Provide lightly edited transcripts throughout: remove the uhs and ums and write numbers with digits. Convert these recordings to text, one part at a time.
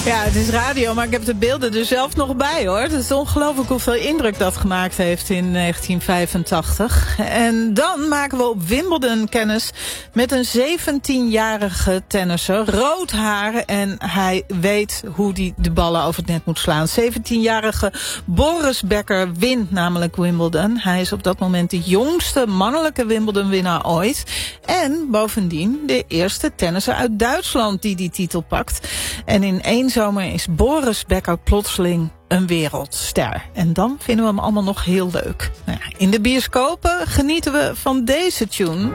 Ja, het is radio, maar ik heb de beelden er zelf nog bij, hoor. Het is ongelooflijk hoeveel indruk dat gemaakt heeft in 1985. En dan maken we op Wimbledon kennis met een 17-jarige tennisser. Rood haar en hij weet hoe hij de ballen over het net moet slaan. 17-jarige Boris Becker wint namelijk Wimbledon. Hij is op dat moment de jongste mannelijke Wimbledon-winnaar ooit. En bovendien de eerste tennisser uit Duitsland die titel pakt. En in één zomer is Boris Becker plotseling een wereldster. En dan vinden we hem allemaal nog heel leuk. Nou ja, in de bioscopen genieten we van deze tune.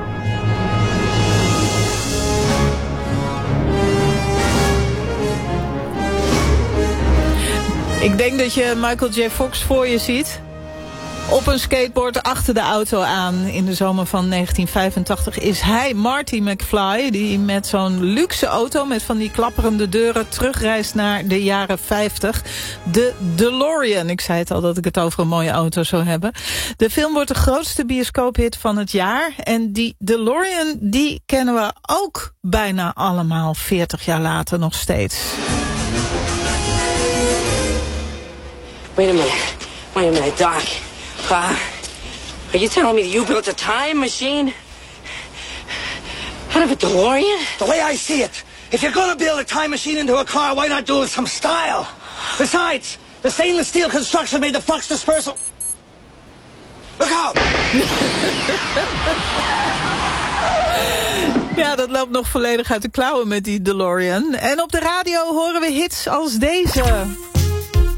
Ik denk dat je Michael J. Fox voor je ziet. Op een skateboard achter de auto aan. In de zomer van 1985 is hij, Marty McFly, die met zo'n luxe auto met van die klapperende deuren terugreist naar de jaren 50. De DeLorean. Ik zei het al dat ik het over een mooie auto zou hebben. De film wordt de grootste bioscoophit van het jaar. En die DeLorean, die kennen we ook bijna allemaal 40 jaar later nog steeds. Wait a minute, Doc. Are you telling me that you built a time machine out of a DeLorean? The way I see it, if you're gonna build a time machine into a car, why not do it with some style? Besides, the stainless steel construction made the flux dispersal. Look out! Ja, dat loopt nog volledig uit de klauwen met die DeLorean. En op de radio horen we hits als deze.